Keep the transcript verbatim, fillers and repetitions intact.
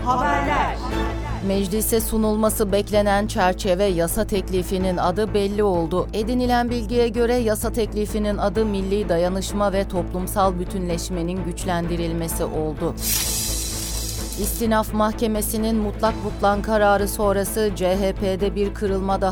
Haberler. Meclise sunulması beklenen çerçeve yasa teklifinin adı belli oldu. Edinilen bilgiye göre yasa teklifinin adı Milli Dayanışma ve Toplumsal Bütünleşmenin Güçlendirilmesi oldu. İstinaf Mahkemesi'nin mutlak butlan kararı sonrası C H P'de bir kırılma daha